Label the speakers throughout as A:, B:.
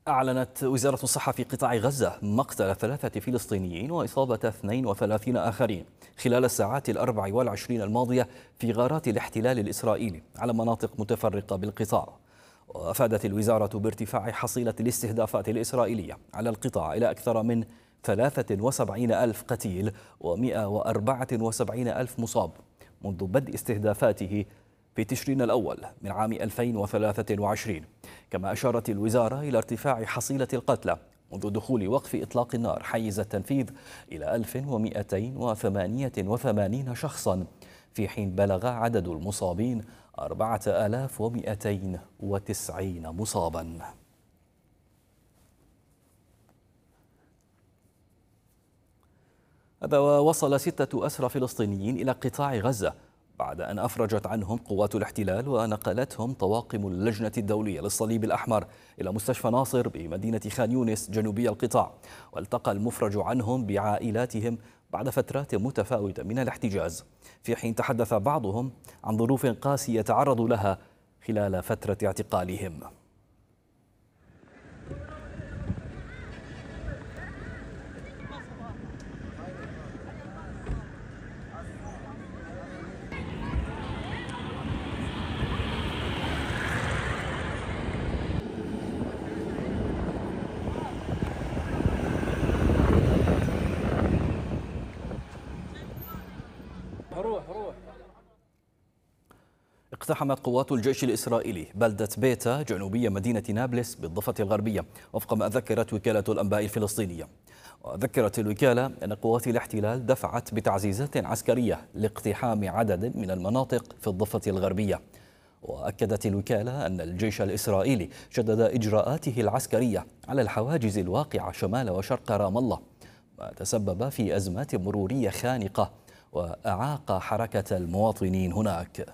A: أعلنت وزارة الصحة في قطاع غزة مقتل 3 فلسطينيين وإصابة 32 آخرين خلال الساعات 24 الماضية في غارات الاحتلال الإسرائيلي على مناطق متفرقة بالقطاع. وأفادت الوزارة بارتفاع حصيلة الاستهدافات الإسرائيلية على القطاع إلى أكثر من 73 ألف قتيل و174 ألف مصاب منذ بدء استهدافاته في تشرين الأول من عام 2023. كما أشارت الوزارة إلى ارتفاع حصيلة القتلى منذ دخول وقف إطلاق النار حيز التنفيذ إلى 1288 شخصا، في حين بلغ عدد المصابين 4290 مصابا. هذا ووصل 6 أسرى فلسطينيين إلى قطاع غزة بعد أن أفرجت عنهم قوات الاحتلال ونقلتهم طواقم اللجنة الدولية للصليب الأحمر إلى مستشفى ناصر بمدينة خان يونس جنوبي القطاع. والتقى المفرج عنهم بعائلاتهم بعد فترات متفاوتة من الاحتجاز، في حين تحدث بعضهم عن ظروف قاسية تعرضوا لها خلال فترة اعتقالهم. اقتحمت قوات الجيش الإسرائيلي بلدة بيتا جنوبية مدينة نابلس بالضفة الغربية وفق ما ذكرت وكالة الأنباء الفلسطينية. وذكرت الوكالة أن قوات الاحتلال دفعت بتعزيزات عسكرية لاقتحام عدد من المناطق في الضفة الغربية. وأكدت الوكالة أن الجيش الإسرائيلي شدد إجراءاته العسكرية على الحواجز الواقعة شمال وشرق رام الله، ما تسبب في أزمات مرورية خانقة وأعاق حركة المواطنين هناك.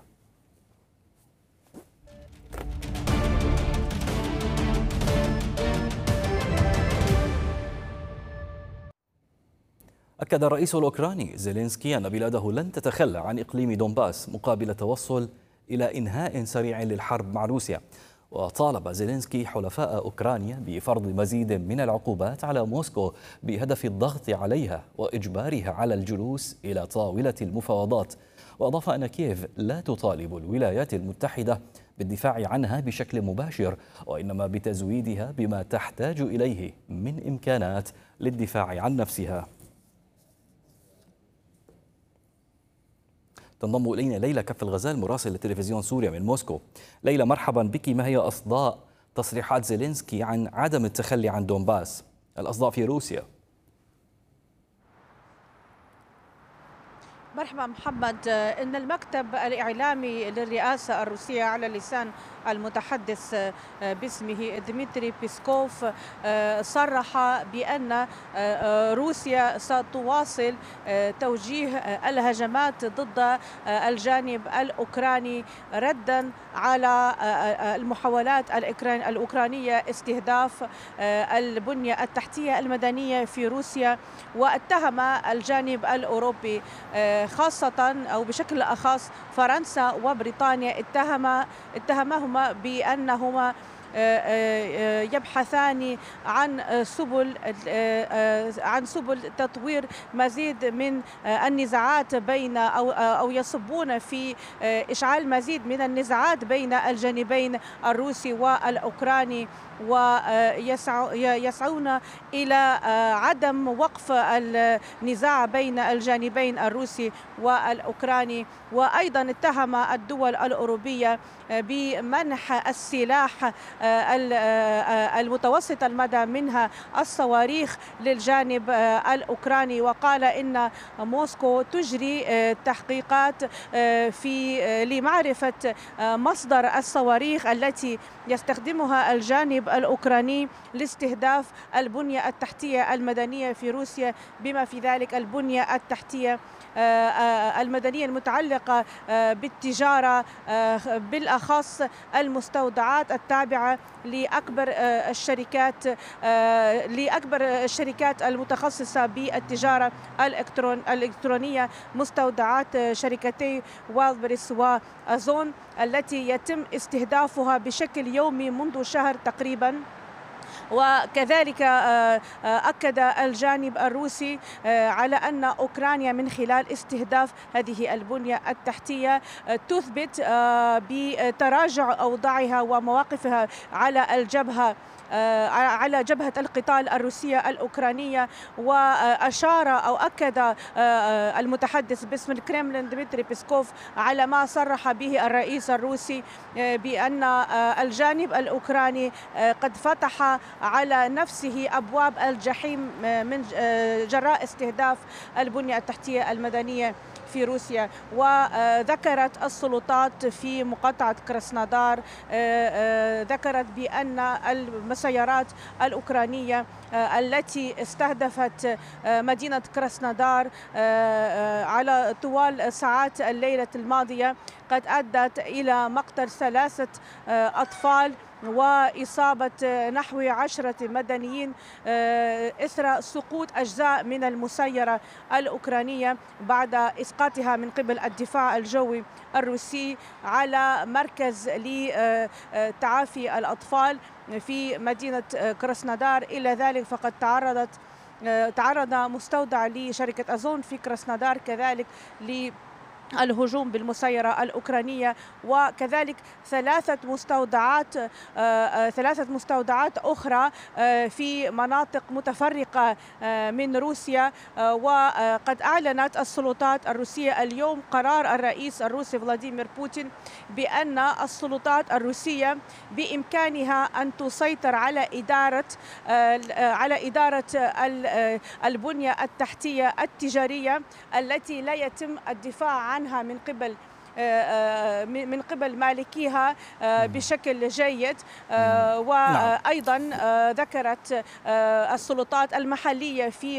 A: أكد الرئيس الأوكراني زيلينسكي أن بلاده لن تتخلى عن إقليم دونباس مقابل التوصل إلى إنهاء سريع للحرب مع روسيا. وطالب زيلينسكي حلفاء أوكرانيا بفرض مزيد من العقوبات على موسكو بهدف الضغط عليها وإجبارها على الجلوس إلى طاولة المفاوضات. وأضاف أن كييف لا تطالب الولايات المتحدة بالدفاع عنها بشكل مباشر، وإنما بتزويدها بما تحتاج إليه من إمكانات للدفاع عن نفسها. تنضم إلينا ليلى كف الغزال مراسل لتلفزيون سوريا من موسكو. ليلى، مرحبا بك. ما هي أصداء تصريحات زيلينسكي عن عدم التخلي عن دونباس؟ الأصداء في روسيا.
B: مرحبا محمد. إن المكتب الإعلامي للرئاسة الروسية على لسان المتحدث باسمه ديمتري بيسكوف صرح بأن روسيا ستواصل توجيه الهجمات ضد الجانب الأوكراني ردا على المحاولات الأوكرانية استهداف البنية التحتية المدنية في روسيا. واتهم الجانب الأوروبي خاصة أو بشكل أخص فرنسا وبريطانيا اتهمهما بأنهما يبحثان عن سبل تطوير مزيد من النزاعات بين أو يصبون في إشعال مزيد من النزاعات بين الجانبين الروسي والأوكراني، ويسعون إلى عدم وقف النزاع بين الجانبين الروسي والأوكراني. وأيضا اتهم الدول الأوروبية بمنح السلاح المتوسط المدى منها الصواريخ للجانب الأوكراني. وقال إن موسكو تجري تحقيقات لمعرفة مصدر الصواريخ التي يستخدمها الجانب الأوكراني لاستهداف البنية التحتية المدنية في روسيا، بما في ذلك البنية التحتية المدنية المتعلقة بالتجارة، بالأخص المستودعات التابعة لأكبر الشركات المتخصصة بالتجارة الإلكترونية، مستودعات شركتي وايلدبريس وأزون التي يتم استهدافها بشكل يومي منذ شهر تقريبا. وكذلك أكد الجانب الروسي على أن أوكرانيا من خلال استهداف هذه البنية التحتية تثبت بتراجع أوضاعها ومواقفها على جبهة القتال الروسية الأوكرانية. وأشار أو أكد المتحدث باسم الكرملين ديمتري بيسكوف على ما صرح به الرئيس الروسي بأن الجانب الأوكراني قد فتح على نفسه أبواب الجحيم من جراء استهداف البنية التحتية المدنية في روسيا. وذكرت السلطات في مقاطعة كراسنودار ذكرت بأن المسيرات الأوكرانية التي استهدفت مدينة كراسنودار على طوال ساعات الليلة الماضية قد أدت إلى مقتل 3 أطفال وإصابة نحو 10 مدنيين إثر سقوط أجزاء من المسيرة الأوكرانية بعد إسقاطها من قبل الدفاع الجوي الروسي على مركز لتعافي الأطفال في مدينة كراسنودار. إلى ذلك فقد تعرض مستودع لشركة أزون في كراسنودار كذلك الهجوم بالمسيرة الأوكرانية، وكذلك 3 مستودعات أخرى في مناطق متفرقة من روسيا. وقد أعلنت السلطات الروسية اليوم قرار الرئيس الروسي فلاديمير بوتين بأن السلطات الروسية بإمكانها أن تسيطر على إدارة البنية التحتية التجارية التي لا يتم الدفاع عنها من قبل مالكيها بشكل جيد. وأيضا ذكرت السلطات المحلية في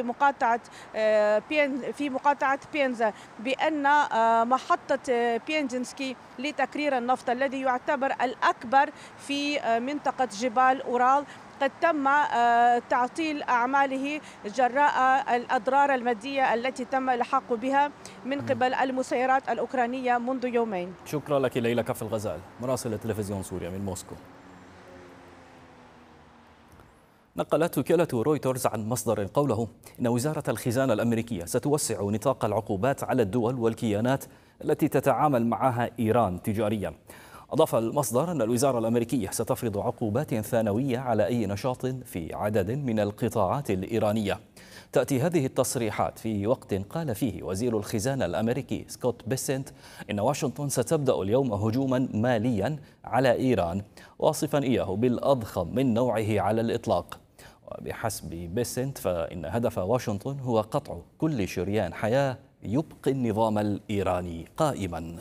B: مقاطعة بينزا بأن محطة بينجنسكي لتكرير النفط الذي يعتبر الأكبر في منطقة جبال أورال قد تم تعطيل أعماله جراء الأضرار المادية التي تم الحاق بها من قبل المسيرات الأوكرانية منذ يومين.
A: شكرا لك ليلى كف الغزال مراسلة تلفزيون سوريا من موسكو. نقلت وكالة رويترز عن مصدر قوله إن وزارة الخزانة الأمريكية ستوسع نطاق العقوبات على الدول والكيانات التي تتعامل معها إيران تجاريا. أضاف المصدر أن الوزارة الأمريكية ستفرض عقوبات ثانوية على أي نشاط في عدد من القطاعات الإيرانية. تأتي هذه التصريحات في وقت قال فيه وزير الخزانة الأمريكي سكوت بيسنت إن واشنطن ستبدأ اليوم هجوما ماليا على إيران، واصفا إياه بالأضخم من نوعه على الإطلاق. وبحسب بيسنت فإن هدف واشنطن هو قطع كل شريان حياة يبقي النظام الإيراني قائما.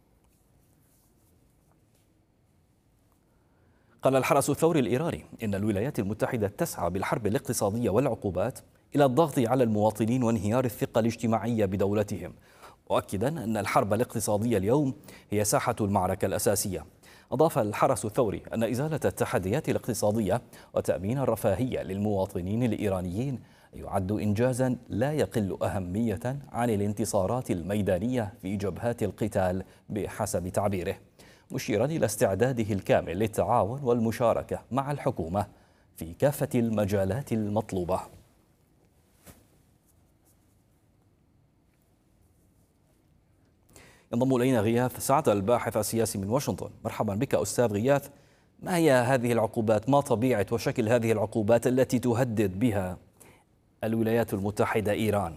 A: قال الحرس الثوري الإيراني إن الولايات المتحدة تسعى بالحرب الاقتصادية والعقوبات إلى الضغط على المواطنين وانهيار الثقة الاجتماعية بدولتهم، مؤكدا أن الحرب الاقتصادية اليوم هي ساحة المعركة الأساسية. أضاف الحرس الثوري أن إزالة التحديات الاقتصادية وتأمين الرفاهية للمواطنين الإيرانيين يعد إنجازا لا يقل أهمية عن الانتصارات الميدانية في جبهات القتال بحسب تعبيره، مشيرا إلى استعداده الكامل للتعاون والمشاركة مع الحكومة في كافة المجالات المطلوبة. ينضم إلينا غياث سعد الباحث السياسي من واشنطن. مرحبا بك أستاذ غياث. ما هي هذه العقوبات؟ ما طبيعة وشكل هذه العقوبات التي تهدد بها الولايات المتحدة إيران؟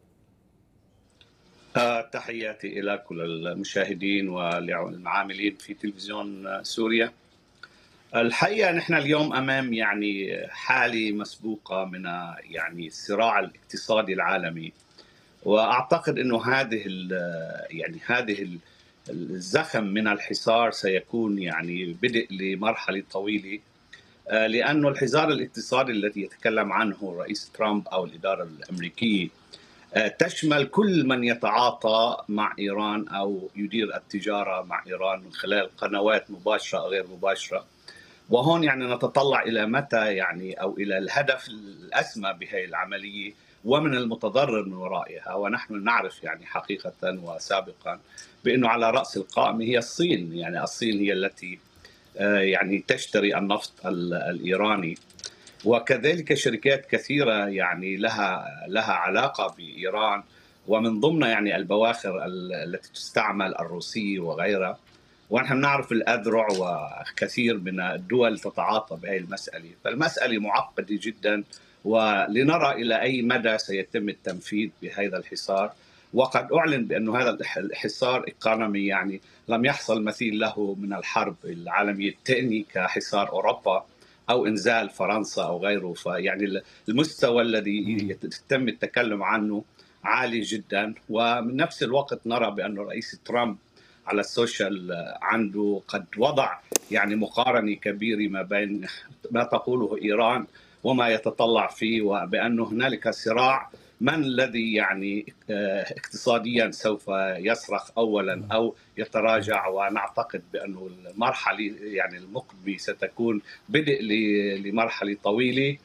C: تحياتي إلى كل المشاهدين والعاملين في تلفزيون سوريا. الحقيقة نحن اليوم أمام حالة مسبوقة من الصراع الاقتصادي العالمي، وأعتقد أنه هذه الزخم من الحصار سيكون بدء لمرحلة طويلة، لأنه الحصار الاقتصادي الذي يتكلم عنه الرئيس ترامب أو الإدارة الأمريكية تشمل كل من يتعاطى مع إيران أو يدير التجارة مع إيران من خلال قنوات مباشرة أو غير مباشرة. وهون نتطلع إلى متى أو إلى الهدف الأسمى بهذه العملية ومن المتضرر من ورائها. ونحن نعرف حقيقة وسابقا بأنه على رأس القائمة هي الصين. الصين هي التي تشتري النفط الإيراني. وكذلك شركات كثيرة يعني لها علاقة بإيران، ومن ضمن يعني البواخر التي تستعمل الروسية وغيرها. ونحن نعرف الأذرع وكثير من الدول تتعاطى بهذه المسألة، فالمسألة معقدة جدا، ولنرى إلى أي مدى سيتم التنفيذ بهذا الحصار. وقد أعلن بأن هذا الحصار إقليمي، يعني لم يحصل مثيل له من الحرب العالمية الثانية كحصار أوروبا أو إنزال فرنسا أو غيره. فيعني المستوى الذي يتم التكلم عنه عالي جدا. ومن نفس الوقت نرى بأن الرئيس ترامب على السوشيال عنده قد وضع يعني مقارنة كبيرة ما بين ما تقوله إيران وما يتطلع فيه، وبأنه هنالك صراع من الذي يعني اقتصاديا سوف يصرخ أولا أو يتراجع. ونعتقد بأنه المرحلة يعني المقبلة ستكون بدء لمرحلة طويلة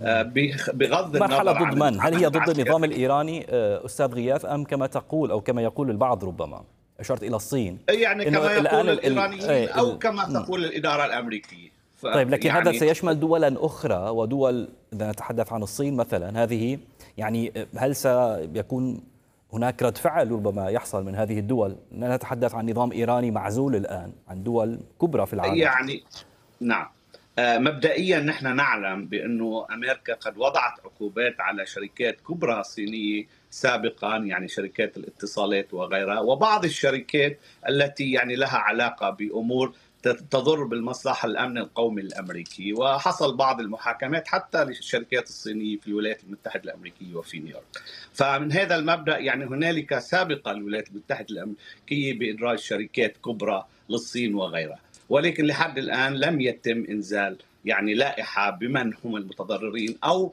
C: بغض
A: مرحلة
C: النظر
A: ضد من؟ هل هي ضد النظام الإيراني أستاذ غياث، أم كما تقول أو كما يقول البعض ربما أشرت إلى الصين؟
C: يعني كما يقول الإيرانيين أو كما تقول الإدارة الأمريكية.
A: طيب، لكن يعني هذا سيشمل دولا أخرى، ودول إذا نتحدث عن الصين مثلا، هذه يعني هل سيكون هناك رد فعل ربما يحصل من هذه الدول؟ نتحدث عن نظام إيراني معزول الآن عن دول كبرى في العالم.
C: يعني نعم، مبدئيا نحن نعلم بأنه أمريكا قد وضعت عقوبات على شركات كبرى صينية سابقا، يعني شركات الاتصالات وغيرها، وبعض الشركات التي يعني لها علاقة بأمور تضر بالمصلحة الأمن القومي الأمريكي. وحصل بعض المحاكمات حتى للشركات الصينية في الولايات المتحدة الأمريكية وفي نيويورك. فمن هذا المبدأ يعني هنالك سابقا الولايات المتحدة الأمريكية بإدراج شركات كبرى للصين وغيرها، ولكن لحد الآن لم يتم إنزال يعني لائحة بمن هم المتضررين أو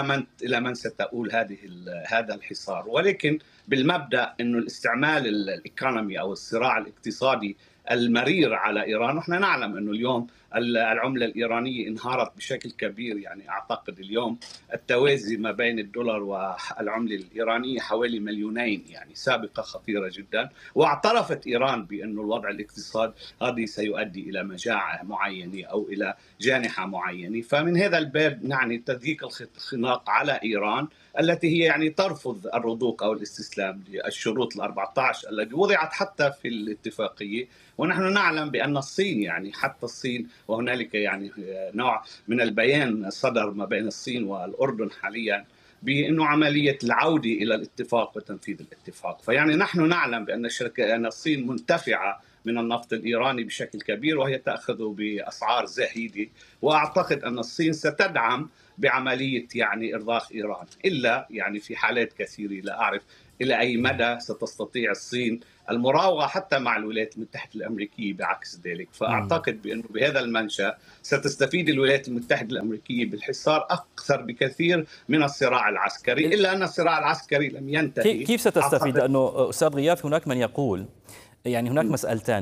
C: إلى من ستؤول هذا الحصار. ولكن بالمبدأ إنه الاستعمال الإيكونومي أو الصراع الاقتصادي المرير على إيران، ونحن نعلم أنه اليوم العملة الإيرانية انهارت بشكل كبير. يعني أعتقد اليوم التوازي ما بين الدولار والعملة الإيرانية حوالي 2,000,000، يعني سابقة خطيرة جدا. واعترفت إيران بأنه الوضع الاقتصادي سيؤدي إلى مجاعة معينة أو إلى جانحة معينة. فمن هذا الباب يعني تضييق الخناق على إيران التي هي يعني ترفض الرضوخ أو الاستسلام للشروط 14 التي وضعت حتى في الاتفاقية. ونحن نعلم بأن الصين يعني حتى الصين، وهنالك يعني نوع من البيان صدر ما بين الصين والأردن حاليا بأنه عملية العودة إلى الاتفاق وتنفيذ الاتفاق. فيعني نحن نعلم بأن الصين منتفعة من النفط الإيراني بشكل كبير، وهي تأخذه بأسعار زهيدة. وأعتقد أن الصين ستدعم بعملية يعني إرضاخ إيران، إلا يعني في حالات كثيرة لا أعرف إلى أي مدى ستستطيع الصين المراوغة حتى مع الولايات المتحدة الأمريكية بعكس ذلك. فأعتقد بأنه بهذا المنشأ ستستفيد الولايات المتحدة الأمريكية بالحصار أكثر بكثير من الصراع العسكري، إلا أن الصراع العسكري لم ينتهي.
A: كيف ستستفيد؟ لأنه أستاذ غياث هناك من يقول يعني هناك مسألتان.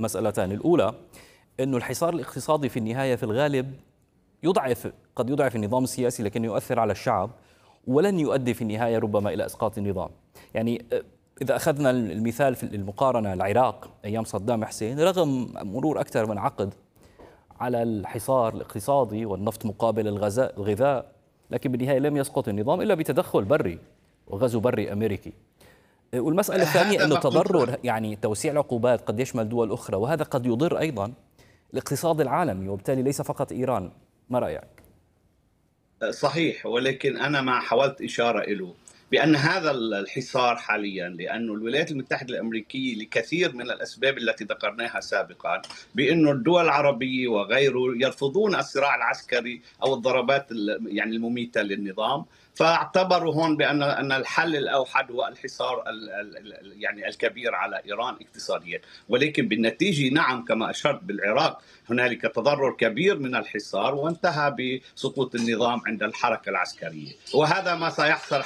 A: الأولى أنه الحصار الاقتصادي في النهاية في الغالب قد يضعف النظام السياسي، لكنه يؤثر على الشعب ولن يؤدي في النهاية ربما إلى إسقاط النظام. يعني إذا أخذنا المثال في المقارنة، العراق أيام صدام حسين رغم مرور أكثر من عقد على الحصار الاقتصادي والنفط مقابل الغذاء، لكن بالنهاية لم يسقط النظام إلا بتدخل بري وغزو بري أمريكي. والمسألة الثانية أنه تضرر يعني توسيع العقوبات قد يشمل دول أخرى، وهذا قد يضر أيضا الاقتصاد العالمي وبالتالي ليس فقط إيران. ما رأيك؟
C: صحيح، ولكن أنا ما حاولت إشارة إليه بأن هذا الحصار حاليا، لأن الولايات المتحدة الأمريكية لكثير من الأسباب التي ذكرناها سابقا، بأن الدول العربية وغيره يرفضون الصراع العسكري أو الضربات يعني المميتة للنظام، فاعتبروا هون بأن الحل الأوحد هو الحصار يعني الكبير على إيران اقتصاديا. ولكن بالنتيجة نعم كما أشرت بالعراق هنالك تضرر كبير من الحصار، وانتهى بسقوط النظام عند الحركة العسكرية. وهذا ما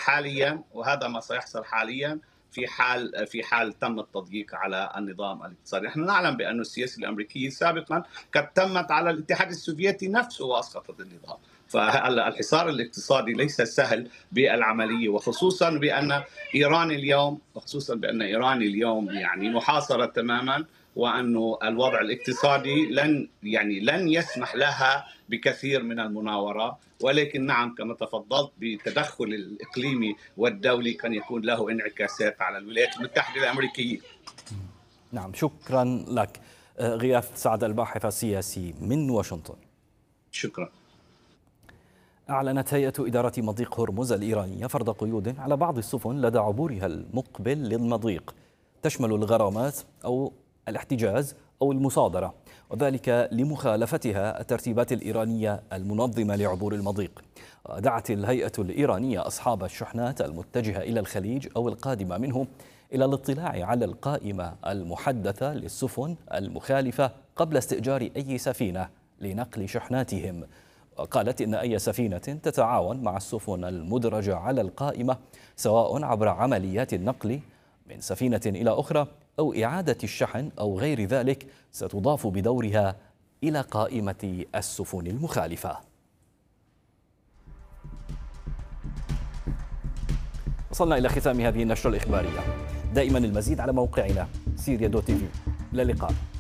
C: سيحصل حاليا في حال تم التضييق على النظام الاقتصادي. نحن نعلم بأن السياسة الأمريكية سابقا قد تمت على الاتحاد السوفيتي نفسه وأسقطت النظام. فالحصار الاقتصادي ليس سهل بالعملية، وخصوصا بأن إيران اليوم يعني محاصرة تماما، وأنه الوضع الاقتصادي لن يسمح لها بكثير من المناورة، ولكن نعم كما تفضلت بالتدخل الإقليمي والدولي كان يكون له انعكاسات على الولايات المتحدة الأمريكية.
A: نعم، شكرا لك غياث سعد، الباحث السياسي من واشنطن.
C: شكرا.
A: أعلنت هيئة إدارة مضيق هرمز الإيرانية فرض قيود على بعض السفن لدى عبورها المقبل للمضيق، تشمل الغرامات أو الاحتجاز أو المصادرة، وذلك لمخالفتها الترتيبات الإيرانية المنظمة لعبور المضيق. دعت الهيئة الإيرانية أصحاب الشحنات المتجهة إلى الخليج أو القادمة منه إلى الاطلاع على القائمة المحدثة للسفن المخالفة قبل استئجار أي سفينة لنقل شحناتهم. قالت إن أي سفينة تتعاون مع السفن المدرجة على القائمة سواء عبر عمليات النقل من سفينة إلى أخرى أو إعادة الشحن أو غير ذلك ستضاف بدورها إلى قائمة السفن المخالفة. وصلنا إلى ختام هذه النشرة الإخبارية. دائما المزيد على موقعنا syria.tv. إلى اللقاء.